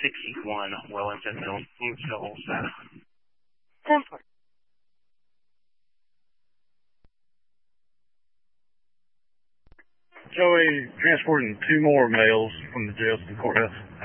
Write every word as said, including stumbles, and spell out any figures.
sixty-one Wellington Hills. ten four. Joey transporting two more males from the jail to the courthouse.